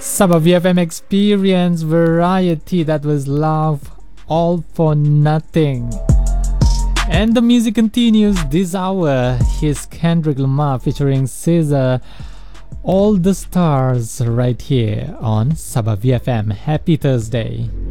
Sabah VFM Experience Variety. That was Love All for Nothing. And the music continues this hour. Here's Kendrick Lamar featuring SZA, All the Stars, right here on Sabah VFM. Happy Thursday.